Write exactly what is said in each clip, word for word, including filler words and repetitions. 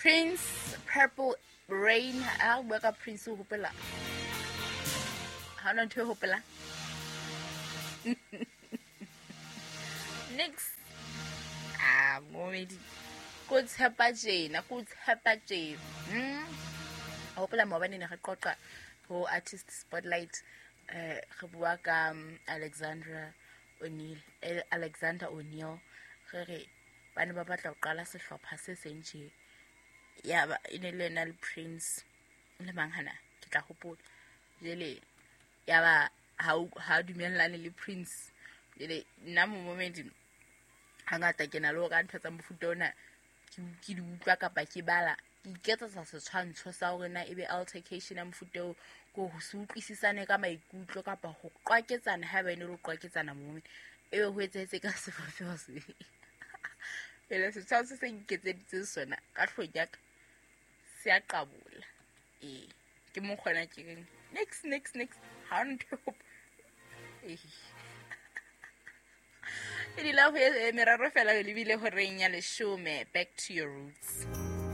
Prince Purple Rain. Ah, bua ka Prince o hopela. Ha ona ntho e hopela. Next. Ah, momedi. Go tshepa jena, go tshepa jena. Hmm. A hopela maobane ne re qoqa ho artist spotlight eh re bua ka Alexandra O'Neil, Alexander O'Neil. Re bana ba batla ho qala sehlopha se sentse. Ya ba ine le na le Prince le manghana ke tla hopola. Jele ya ba ha ha dumellane le Prince. Jele nna mo momedi hangata ke na le ho ka ntho tsa mofuta ona ke di utlwa kapa ke bala ke iketsa setshwantsho sa hore na ebe altercation ya mofuta o go ho se utlwisisane ka maikutlo kapa ho qwaketsana ha ba ene le qwaketsana mo momedi ebe ho etsetse ka sefofo se ele setshwantsho se iketseditse sona ka hlojaka se a qabola eh ke mo khona ke next next next hand eh Idi la ho meraro fela le bile ho renya le shome back to your roots.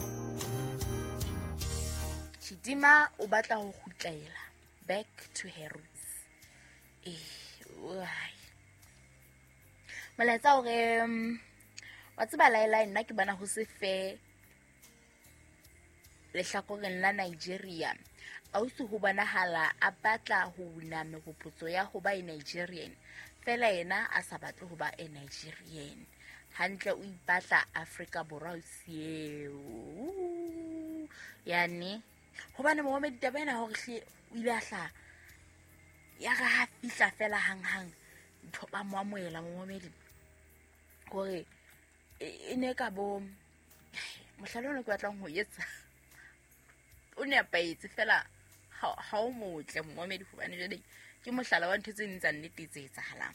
Chidima o batla ho khutlela back to her roots. Eh wai. Malatsa hore wa tseba laela nna ke bana ho se fe le hlakoreng la Nigeria. Ausi ho banahala a batla ho una megopotso ya ho ba Nigerian. Fela yena a sa batle ho ba e Nigerian. Hantle o ipatla Africa Borwa sieo. Yani hobane Mohammed Dabena hore o ile a hla ya ga ha fihla fela hang hang ntho ba mo amoela Mohammed hore e ne ka bo mohlalo ke batlang ho etsa o ne a paetse fela ha ha o motle Mohammed hobane jwale ke mohlala wa ntho tse ntse nnete tse etsahalang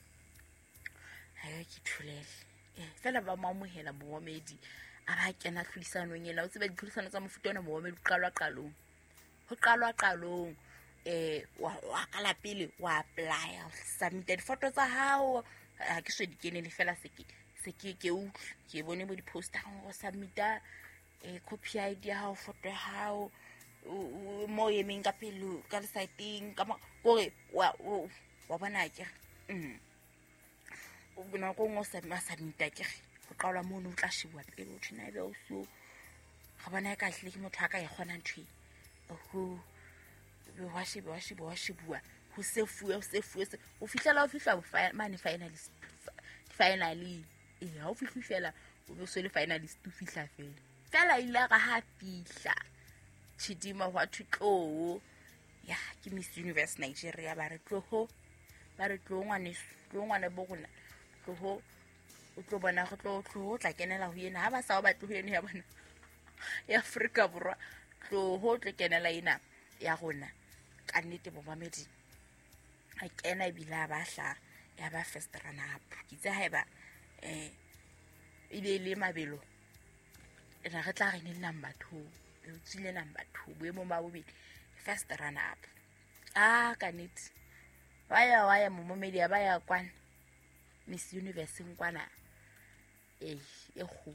hayo ke thulele eh fela ba mamohela Mohammed a ba kena tlhodisanong ena o tsebe ditlhodisano tsa mofuta ona Mohammed o qalwa qalong ho qalwa qalong eh wa kala pele wa apply submit di-photo tsa hao ha ke so di kenele fela se ke se ke ke o ke bone bo di-poster go submita eh copy I D ya hao photo ya hao mo yemeng ka pelo ka site ka gore wa wa bona ke mm o bona go ngo sa submita ke go qalwa mo no tla shibwa pele o thina ebe o so ga bona ka hle ke motho aka e gona ntwe o be wa shiba wa shiba wa shibua ho sefuwe ho sefuwe o fihlela o fihla mane finalist finally eh ha o fihlela o be so le finalist o fihla fela fela ile ga ha fihla Chidima wa thutlo ya ke Miss Universe Nigeria ba re tloho ba re tlo ngwane tlo ngwane bo gona tloho o tlo bona go tlo tlo tla kenela ho yena ha ba sa ba tlo ho yena ya bona ya Africa Borwa tlo ho tlo kenela ina ya gona ka nnete bo mamedi a kena e bila ba hla ya ba first runner up kitse haeba eh ile le mabelo ra re tla re ne number two o tsile number two boemo ba bobedi first runner up ah kanit waya waya mo media ba ya kwana Miss Universe nkwana eh e go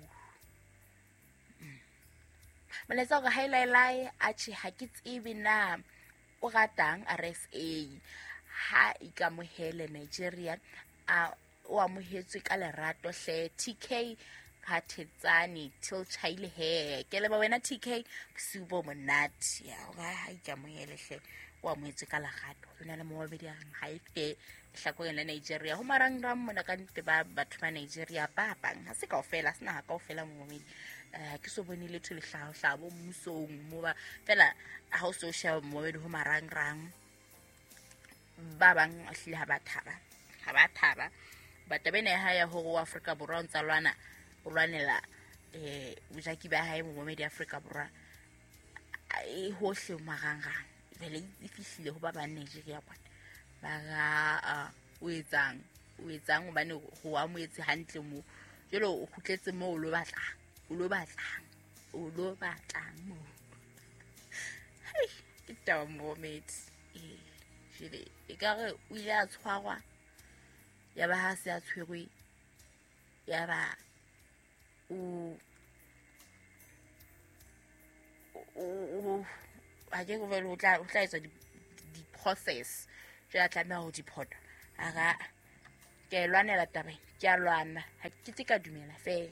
maletsa go highlight a tshi ha ke tsebe na o ratang R S A ha ikamohele Nigeria a o amohetswe ka lerato hle T K Khathetsane till chaile he ke le ba wena T K subo monati ya ga ha ikamohele hle o amohetswe ka lerato lona le mo bedi a ha ife hlakoreng la Nigeria ho marang ram mona ka nte ba batho ba Nigeria ba bang ha se kaofela sena ha kaofela mo momedi eh ke so bone le thole hlaho hlabo mmusong mo ba fela ha o social mo bedi ho marang rang ba bang a hle ha ba thaba ha ba thaba batabene ha ya ho Africa Borwa ntsa lwana o lwanela eh bojaki ba hae mo momedi Africa Borwa e hohle marangrang vele e fihlile ho ba ba Nigeria kwa ba ga o etsang o etsang bane go amoetse hantle mo jelo o khutletse mo o lo batla o lo batla o lo batla mo hey itawa mo mate eh jele e ka re o ile a tshwarwa ya ba ha se a tshwerwe ya ba o a ke go vele o tla o tla etsa di process ja tlameha ho di photo aga ke lwanela tabeng ke a lwana ha ke tsika dumela fe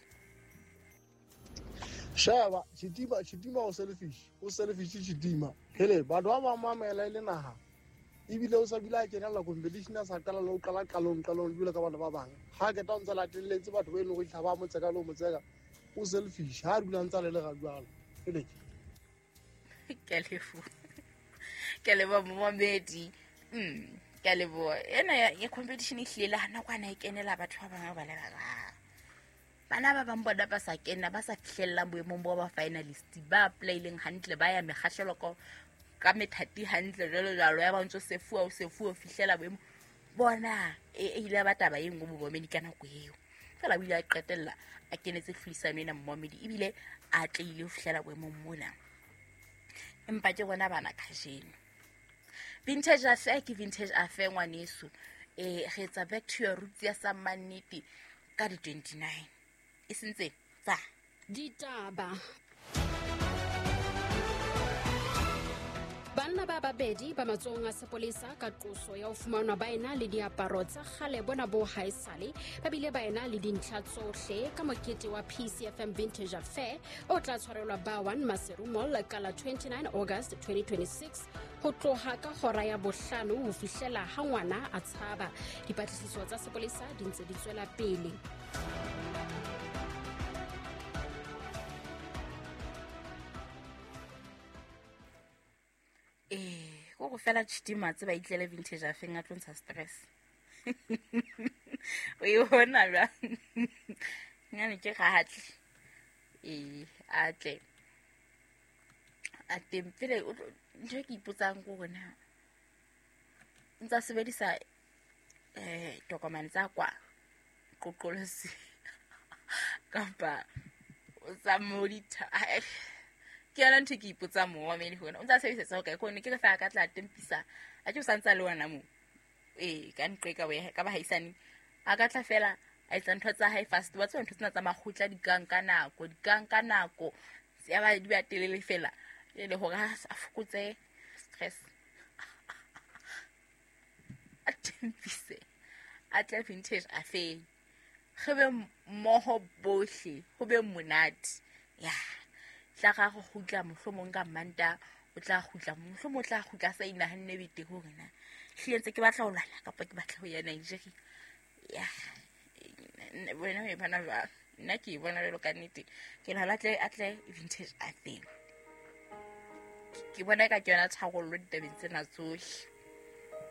shaba chitima chitima o selfish o selfish chitima hele batho ba ba mamela ile naha ibile o sa bila ke nala competition sa kala lo kala kalong kalong dula ka bana ba bang ha ke ta ntse la telletse batho ba eno go tlhaba mo tseka lo mo tseka o selfish ha dula ntse le le ga jwalo hele ke lefu ke le ba momedi mm ke le bo ena ya competition e hlela hana kwana e kenela batho ba bang ba le ba bana ba bang bona ba sa kena ba sa fihlella boemong bo ba finalist ba playing hantle ba ya megashelo ko ka methati hantle jalo jalo ya ba ntse se fuwa se fuwa fihlela boemo bona e ile ba taba yeng go bomedi kana go eo fela ba ile a qetella a kenetse flisano ena mmomedi ibile a tlile ho fihlela boemong mona empa ke bona bana khasheno vintage affair ke vintage affair ngwaneso e re etsa back to your roots ya samaniti ka di twenty-nine isintse tsa ditaba banna ba babedi ba matsong a sepolesa ka qoso ya ho fumanwa ba ena le diaparo tsa kgale bona bo haesale ba bile ba ena le dintlha tsohle ka mokete wa P C F M Vintage Affair o tla tshwarelwa ba one Maseru Mall ka la twenty-nine August twenty twenty-six ho tloha ka hora ya bohlano ho fihlela ha ngwana a tshaba dipatlisiso tsa sepolesa di ntse di tswela pele eh go go fela chitima tse ba itlele vintage a fenga tlontsha stress o yona ba ngane ke ga hatle eh atle a tempele o ntse ke ipotsang go gona ntsa sebedisa eh tokomane tsa kwa qoqolosi kapa o tsa monitor ke ana ntse ke ipotsa mo wa meni hona o ntsa sebedisa go ka kone ke fa ka tla tempisa a ke o santsa le wana mo eh ka nqeka we ka ba haisane a ka tla fela a itsa ntho tsa high fast ba tsona ntho tsena tsa magutla di kang ka nako di kang ka nako se ba di ba telele fela le hore a fokotse stress a tempise a tla vintage a fe gebe moho bohle go be monate ya tla ga go gutla mohlomong ka manta o tla gutla mohlomong o tla gutla sa ina hanne bete go rena hlentse ke batla ho lwana kapa ke batla ho ya Nigeria ya bona me bana ba nna ke bona le ka nnete ke la tle atle vintage a thing ke bona ka ke yona tshagollo ditabeng tsena tsohle